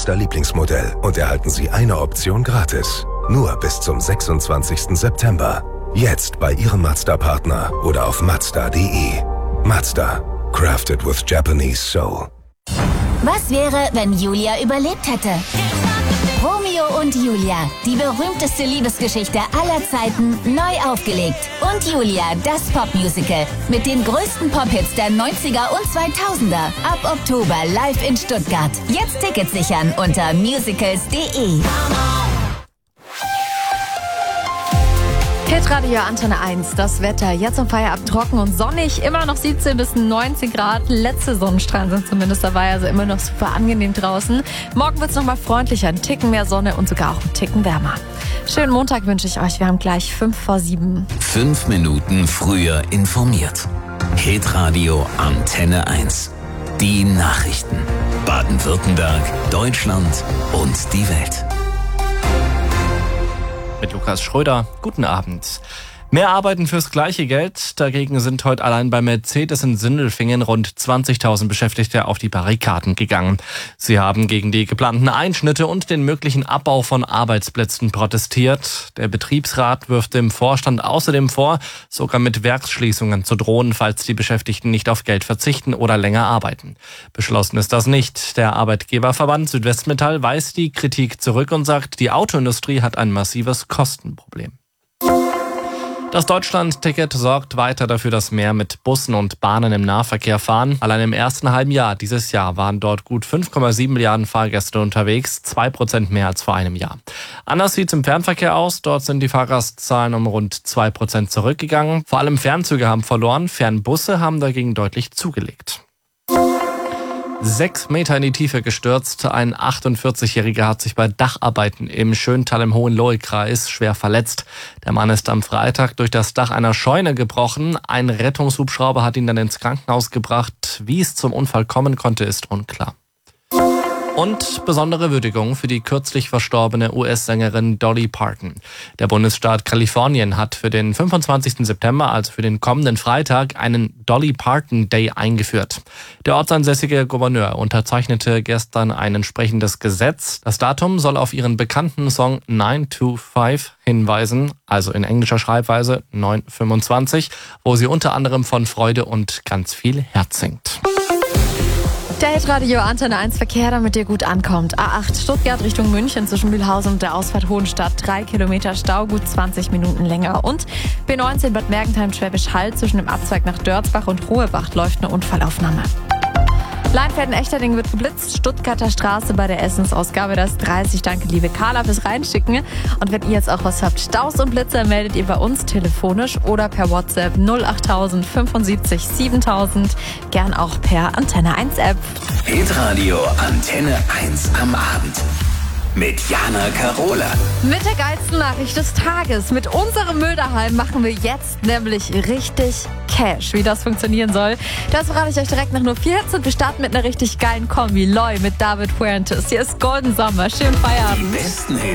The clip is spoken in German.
Mazda Lieblingsmodell und erhalten Sie eine Option gratis. Nur bis zum 26. September. Jetzt bei Ihrem Mazda-Partner oder auf Mazda.de. Mazda. Crafted with Japanese soul. Was wäre, wenn Julia überlebt hätte? Romeo und Julia, die berühmteste Liebesgeschichte aller Zeiten, neu aufgelegt. Und Julia, das Popmusical. Mit den größten Pop-Hits der 90er und 2000er. Ab Oktober live in Stuttgart. Jetzt Tickets sichern unter musicals.de. Hitradio Antenne 1, das Wetter. Jetzt am Feierabend trocken und sonnig. Immer noch 17 bis 19 Grad. Letzte Sonnenstrahlen sind zumindest dabei, also immer noch super angenehm draußen. Morgen wird es nochmal freundlicher, ein Ticken mehr Sonne und sogar auch ein Ticken wärmer. Schönen Montag wünsche ich euch. Wir haben gleich 6:55. 5 Minuten früher informiert. Hitradio Antenne 1. Die Nachrichten. Baden-Württemberg, Deutschland und die Welt. Mit Lukas Schröder. Guten Abend. Mehr Arbeiten fürs gleiche Geld. Dagegen sind heute allein bei Mercedes in Sindelfingen rund 20.000 Beschäftigte auf die Barrikaden gegangen. Sie haben gegen die geplanten Einschnitte und den möglichen Abbau von Arbeitsplätzen protestiert. Der Betriebsrat wirft dem Vorstand außerdem vor, sogar mit Werksschließungen zu drohen, falls die Beschäftigten nicht auf Geld verzichten oder länger arbeiten. Beschlossen ist das nicht. Der Arbeitgeberverband Südwestmetall weist die Kritik zurück und sagt, die Autoindustrie hat ein massives Kostenproblem. Das Deutschland-Ticket sorgt weiter dafür, dass mehr mit Bussen und Bahnen im Nahverkehr fahren. Allein im ersten halben Jahr dieses Jahr waren dort gut 5,7 Milliarden Fahrgäste unterwegs, 2% mehr als vor einem Jahr. Anders sieht es im Fernverkehr aus. Dort sind die Fahrgastzahlen um rund 2% zurückgegangen. Vor allem Fernzüge haben verloren, Fernbusse haben dagegen deutlich zugelegt. 6 Meter in die Tiefe gestürzt. Ein 48-Jähriger hat sich bei Dacharbeiten im Schöntal im Hohenlohe-Kreis schwer verletzt. Der Mann ist am Freitag durch das Dach einer Scheune gebrochen. Ein Rettungshubschrauber hat ihn dann ins Krankenhaus gebracht. Wie es zum Unfall kommen konnte, ist unklar. Und besondere Würdigung für die kürzlich verstorbene US-Sängerin Dolly Parton. Der Bundesstaat Kalifornien hat für den 25. September, also für den kommenden Freitag, einen Dolly Parton Day eingeführt. Der ortsansässige Gouverneur unterzeichnete gestern ein entsprechendes Gesetz. Das Datum soll auf ihren bekannten Song 925 hinweisen, also in englischer Schreibweise 925, wo sie unter anderem von Freude und ganz viel Herz singt. Der Hitradio Antenne 1 Verkehr, damit ihr gut ankommt. A8 Stuttgart Richtung München zwischen Mühlhausen und der Ausfahrt Hohenstadt. 3 Kilometer Stau, gut 20 Minuten länger. Und B19 Bad Mergentheim Schwäbisch Hall zwischen dem Abzweig nach Dörzbach und Ruhebach läuft eine Unfallaufnahme. Leinfelden-Echterding wird geblitzt. Stuttgarter Straße bei der Essensausgabe, das 30. Danke, liebe Carla, fürs Reinschicken. Und wenn ihr jetzt auch was habt, Staus und Blitzer, meldet ihr bei uns telefonisch oder per WhatsApp 08000 75 7000. Gern auch per Antenne 1 App. Hitradio Antenne 1 am Abend. Mit Jana Karola. Mit der geilsten Nachricht des Tages. Mit unserem Müll daheim machen wir jetzt nämlich richtig Cash. Wie das funktionieren soll, das verrate ich euch direkt nach nur 4 Hits und wir starten mit einer richtig geilen Kombi. Loi mit David Fuentes. Hier ist Golden Summer. Schönen Feierabend. Die besten Hits.